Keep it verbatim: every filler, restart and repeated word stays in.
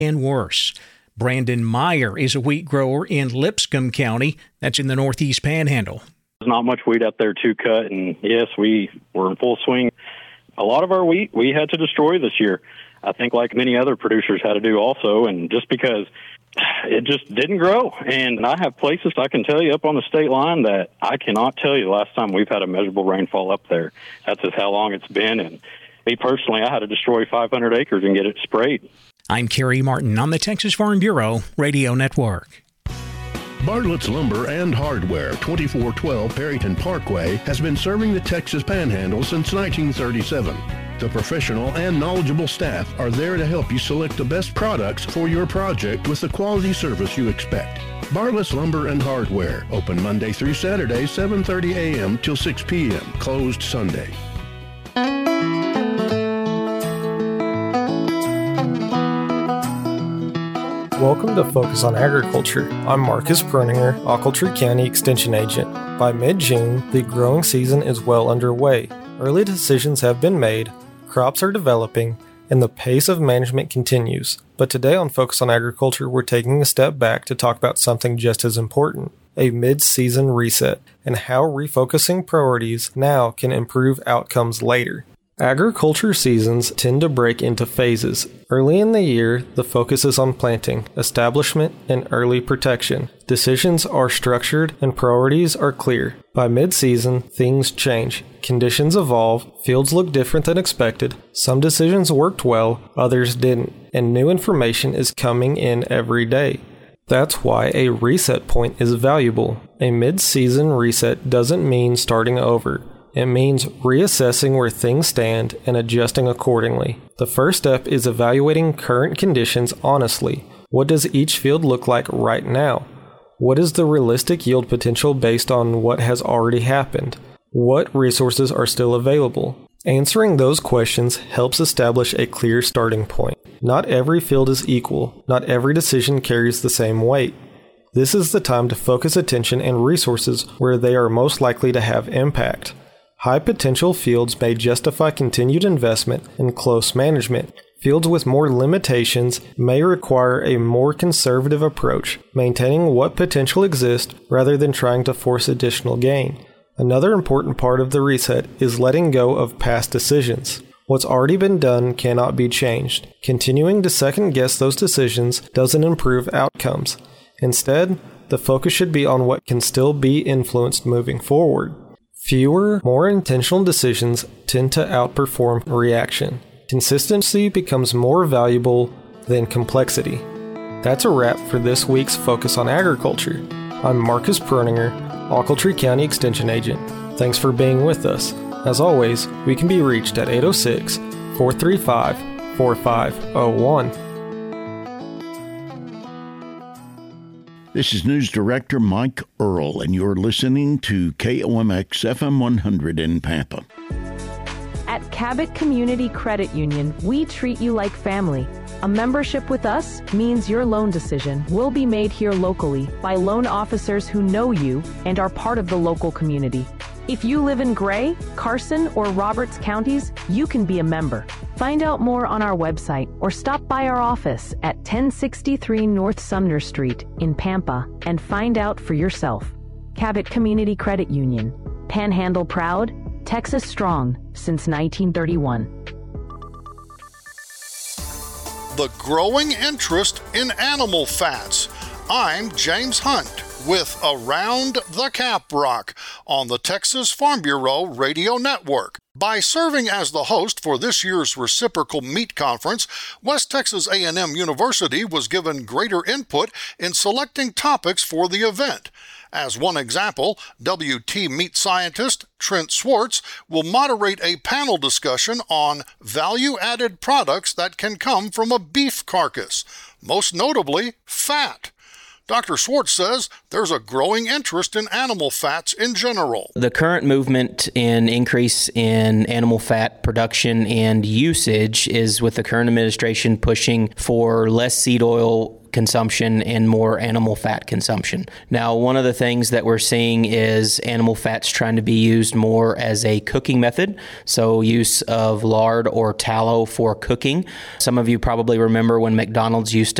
and worse. Brandon Meyer is a wheat grower in Lipscomb County. That's in the Northeast Panhandle. There's not much wheat out there to cut, and yes, we were in full swing. A lot of our wheat we had to destroy this year. I think like many other producers had to do also, and just because it just didn't grow. And I have places I can tell you up on the state line that I cannot tell you the last time we've had a measurable rainfall up there. That's just how long it's been. And me personally, I had to destroy five hundred acres and get it sprayed. I'm Kerry Martin on the Texas Farm Bureau Radio Network. Bartlett's Lumber and Hardware, twenty-four twelve Perryton Parkway, has been serving the Texas Panhandle since nineteen thirty-seven. The professional and knowledgeable staff are there to help you select the best products for your project with the quality service you expect. Bartlett's Lumber and Hardware, open Monday through Saturday, seven thirty a.m. till six p.m., closed Sunday. Welcome to Focus on Agriculture. I'm Marcus Perninger, Ochiltree County Extension Agent. By mid-June, the growing season is well underway. Early decisions have been made, crops are developing, and the pace of management continues. But today on Focus on Agriculture, we're taking a step back to talk about something just as important, a mid-season reset, and how refocusing priorities now can improve outcomes later. Agriculture seasons tend to break into phases. Early in the year, the focus is on planting, establishment, and early protection. Decisions are structured and priorities are clear. By mid-season, things change. Conditions evolve, fields look different than expected, some decisions worked well, others didn't, and new information is coming in every day. That's why a reset point is valuable. A mid-season reset doesn't mean starting over. It means reassessing where things stand and adjusting accordingly. The first step is evaluating current conditions honestly. What does each field look like right now? What is the realistic yield potential based on what has already happened? What resources are still available? Answering those questions helps establish a clear starting point. Not every field is equal. Not every decision carries the same weight. This is the time to focus attention and resources where they are most likely to have impact. High-potential fields may justify continued investment and close management. Fields with more limitations may require a more conservative approach, maintaining what potential exists rather than trying to force additional gain. Another important part of the reset is letting go of past decisions. What's already been done cannot be changed. Continuing to second-guess those decisions doesn't improve outcomes. Instead, the focus should be on what can still be influenced moving forward. Fewer, more intentional decisions tend to outperform reaction. Consistency becomes more valuable than complexity. That's a wrap for this week's Focus on Agriculture. I'm Marcus Perninger, Ochiltree County Extension Agent. Thanks for being with us. As always, we can be reached at eight oh six, four three five, four five oh one. This is News Director Mike Earl, and you're listening to K O M X F M one hundred in Pampa. At Cabot Community Credit Union, we treat you like family. A membership with us means your loan decision will be made here locally by loan officers who know you and are part of the local community. If you live in Gray, Carson, or Roberts counties, you can be a member. Find out more on our website or stop by our office at ten sixty-three North Sumner Street in Pampa and find out for yourself. Cabot Community Credit Union. Panhandle proud, Texas strong since nineteen thirty-one. The growing interest in animal fats. I'm James Hunt with Around the Caprock on the Texas Farm Bureau Radio Network. By serving as the host for this year's Reciprocal Meat Conference, West Texas A and M University was given greater input in selecting topics for the event. As one example, W T meat scientist Trent Swartz will moderate a panel discussion on value-added products that can come from a beef carcass, most notably fat. Doctor Swartz says there's a growing interest in animal fats in general. The current movement in increase in animal fat production and usage is with the current administration pushing for less seed oil consumption and more animal fat consumption. Now, one of the things that we're seeing is animal fats trying to be used more as a cooking method, so use of lard or tallow for cooking. Some of you probably remember when McDonald's used to